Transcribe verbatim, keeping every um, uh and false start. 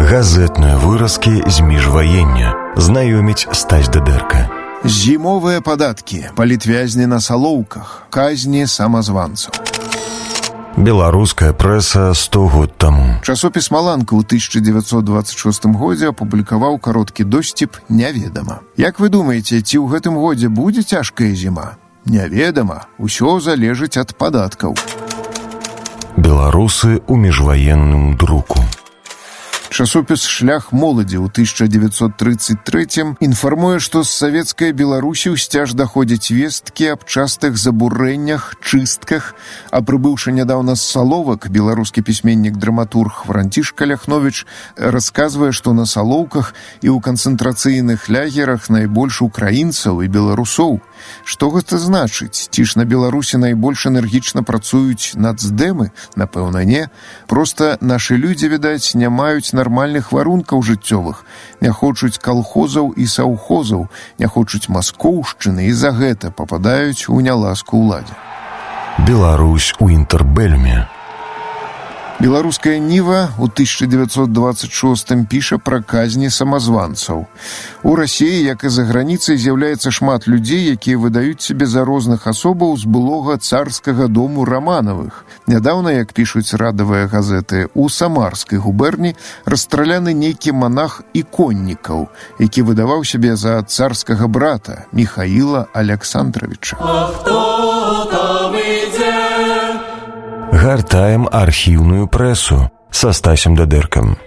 Газетныя выразкі з міжваення. Знаёміць Стась Дыдэрка. Зімовыя падаткі, палітвязні на салоўках, казні самазванцаў. Беларуская прэса сто год таму. Часопіс «Маланка» ў тысяча дзевяцьсот дваццаць шостым годзе апублікаваў кароткі досціп «Няведама». Як вы думаеце, ці ў гэтым годзе будзе цяжкая зіма? Няведама. Усё залежыць ад падаткаў. Беларусы ў міжваенным друку. Часопіс «Шлях моладзі» ў тысяча дзевяцьсот трыццаць трэцім інфармуе, што з савецкай Беларусі ўсцяж даходзяць весткі аб частых забурэннях, чыстках, а прыбыўшы нядаўна з Саловак, беларускі пісьменнік-драматург Францішка Ляхновіч расказвае, што на Салоўках і ў канцэнтрацыйных лягерах найбольш украінцаў і беларусоў. Што гэта значыць? Ці ж на Беларусі найбольш энергічна працуюць нацдэмы? Напэўна, не. Проста нашы людзі, відаць, не маюць нармальных варункаў жыццёвых, не хочуць калхозаў і саўхозаў, не хочуць маскоўшчыны і за гэта пападаюць у няласку ўладзе. Беларусь у інтэрбэльме. Беларуская Ніва ў тысяча дзевяцьсот дваццаць шостым піша пра казні самазванцаў. У Расіі, як і за граніцай, з'яўляецца шмат людзей, якія выдаюць сябе за розных асобаў з былога царскага дому Раманавых. Нядаўна, як пішуць радавыя газеты, у Самарскай губерні расстраляны нейкі манах Іконнікаў, які выдаваў сябе за царскага брата Міхаіла Аляксандравіча. А хто там ідзе? Гартаем архіўную прэсу са Стасем Дыдэркам.